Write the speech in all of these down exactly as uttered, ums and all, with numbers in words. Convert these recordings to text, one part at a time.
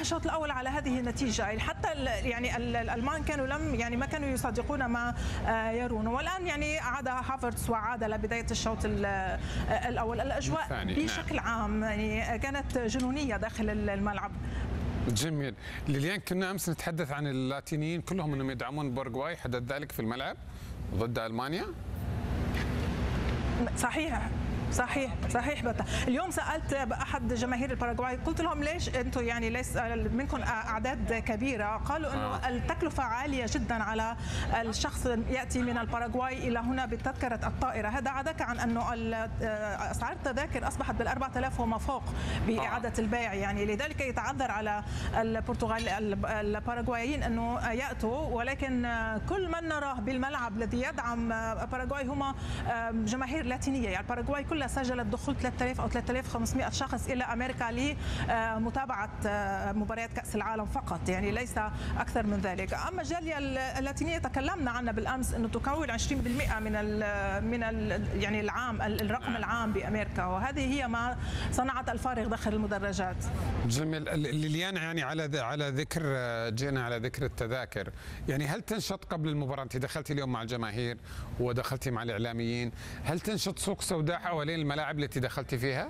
الشوط الاول على هذه النتيجه، يعني حتى يعني الالمان كانوا لم يعني ما كانوا يصدقون ما يرون، والان يعني عاد هافرتس وعاد لبدايه الشوط الاول. الاجواء بشكل عام يعني كانت جنونيه داخل الملعب. جميل. ليليان، كنا امس نتحدث عن اللاتينيين كلهم انهم يدعمون باراغواي، حدث ذلك في الملعب ضد المانيا؟ صحيح صحيح صحيح بتا. اليوم سالت احد جماهير الباراغواي، قلت لهم ليش انتم يعني ليس منكم اعداد كبيره؟ قالوا انه آه. التكلفه عاليه جدا على الشخص ياتي من الباراغواي الى هنا بتذكره الطائره. هذا عداك عن انه اسعار التذاكر اصبحت بال أربعة آلاف وما فوق باعاده آه. البيع، يعني لذلك يتعذر على البرتغال الباراغوايين انه ياتوا، ولكن كل من نراه بالملعب الذي يدعم باراغواي هم جماهير لاتينيه. يعني الباراغواي كلها سجلت دخول ثلاثة آلاف أو ثلاثة آلاف وخمسمئة شخص إلى أمريكا لمتابعة مباريات كأس العالم فقط، يعني ليس أكثر من ذلك. أما الجالية اللاتينية تكلمنا عنها بالأمس أنه تكون عشرين بالمئة من ال من ال يعني العام الرقم العام بأمريكا، وهذه هي ما صنعت الفارق داخل المدرجات. جميل. ليليان، يعني على على ذكر جينا على ذكر التذاكر، يعني هل تنشط قبل المباراة؟ أنت دخلتي اليوم مع الجماهير ودخلتي مع الإعلاميين، هل تنشط سوق سوداء حوالين الملاعب التي دخلت فيها؟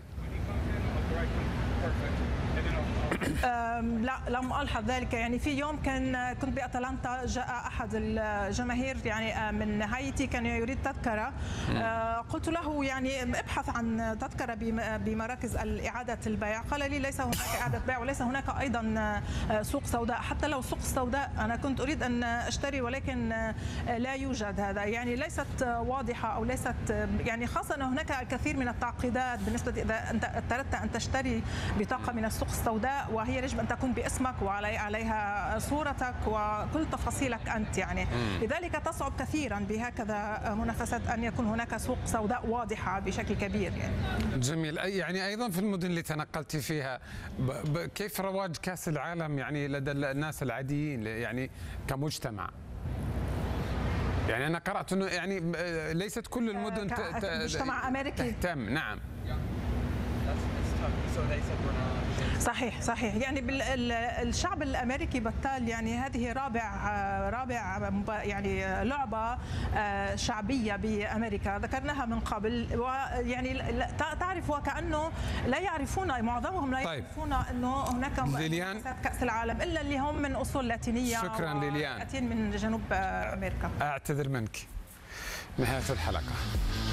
لا لم ألحظ ذلك. يعني في يوم كان كنت بأتلانتا، جاء أحد الجماهير يعني من هايتي كان يريد تذكرة، قلت له يعني ابحث عن تذكرة بمراكز إعادة البيع، قال لي ليس هناك إعادة بيع وليس هناك أيضا سوق سوداء. حتى لو سوق سوداء أنا كنت أريد أن أشتري ولكن لا يوجد، هذا يعني ليست واضحة أو ليست يعني، خاصة أن هناك الكثير من التعقيدات بالنسبة إذا أنت أردت أن تشتري بطاقة من السوق السوداء، وهي يجب أن تكون باسمك وعليها صورتك وكل تفاصيلك أنت يعني. لذلك تصعب كثيرا بهكذا منافسات أن يكون هناك سوق سوداء واضحة بشكل كبير يعني. جميل. يعني أيضا في المدن اللي تنقلتي فيها، كيف رواج كأس العالم يعني لدى الناس العاديين يعني كمجتمع؟ يعني أنا قرأت أنه يعني ليست كل المدن مجتمع أمريكي تهتم. نعم صحيح صحيح. يعني الشعب الامريكي بطال، يعني هذه رابع رابع يعني لعبه شعبيه بامريكا، ذكرناها من قبل، ويعني تعرف وكانه لا يعرفون، معظمهم لا يعرفون انه هناك منافسات كاس العالم الا اللي هم من اصول لاتينيه. شكرا ليليان، من جنوب امريكا. اعتذر منك. نهايه الحلقه.